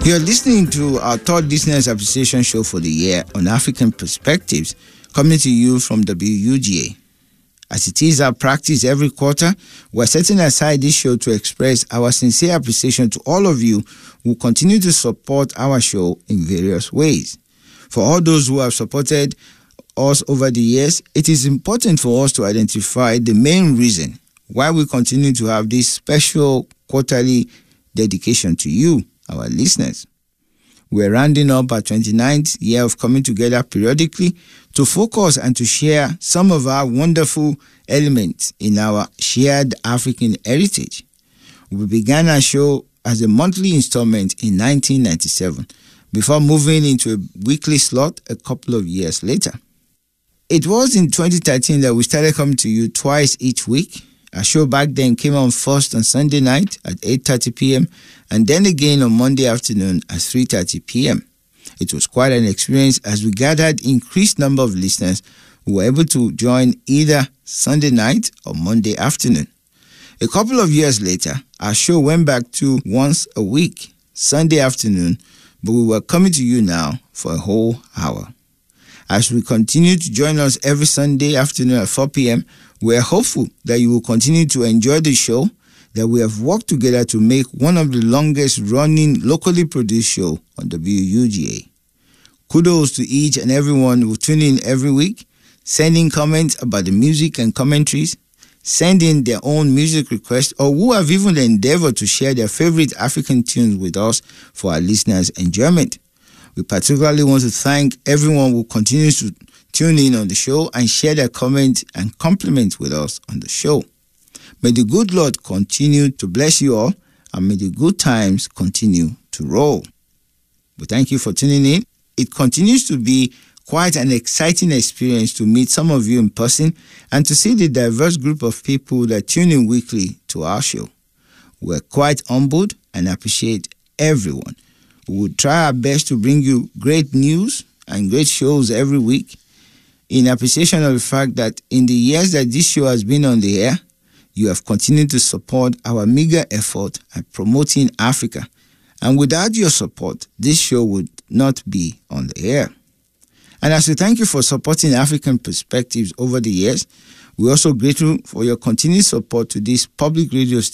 You're listening to our third Listeners Appreciation Show for the year on African Perspectives, coming to you from WUGA. As it is our practice every quarter, we're setting aside this show to express our sincere appreciation to all of you who continue to support our show in various ways. For all those who have supported us over the years, it is important for us to identify the main reason why we continue to have this special quarterly dedication to you, our listeners. We're rounding up our 29th year of coming together periodically to focus and to share some of our wonderful elements in our shared African heritage. We began our show as a monthly installment in 1997 before moving into a weekly slot a couple of years later. It was in 2013 that we started coming to you twice each week. Our show back then came on first on Sunday night at 8:30 p.m. and then again on Monday afternoon at 3:30 p.m. It was quite an experience as we gathered increased number of listeners who were able to join either Sunday night or Monday afternoon. A couple of years later, our show went back to once a week, Sunday afternoon, but we were coming to you now for a whole hour. As we continue to join us every Sunday afternoon at 4 p.m., we are hopeful that you will continue to enjoy the show that we have worked together to make one of the longest running locally produced show on WUGA. Kudos to each and everyone who tune in every week, sending comments about the music and commentaries, sending their own music requests, or who have even endeavored to share their favorite African tunes with us for our listeners' enjoyment. We particularly want to thank everyone who continues to tune in on the show and share their comments and compliments with us on the show. May the good Lord continue to bless you all, and may the good times continue to roll. We thank you for tuning in. It continues to be quite an exciting experience to meet some of you in person and to see the diverse group of people that tune in weekly to our show. We're quite humbled and appreciate everyone. We will try our best to bring you great news and great shows every week in appreciation of the fact that in the years that this show has been on the air, you have continued to support our meager effort at promoting Africa. And without your support, this show would not be on the air. And as we thank you for supporting African Perspectives over the years, we're also grateful for your continued support to this public radio station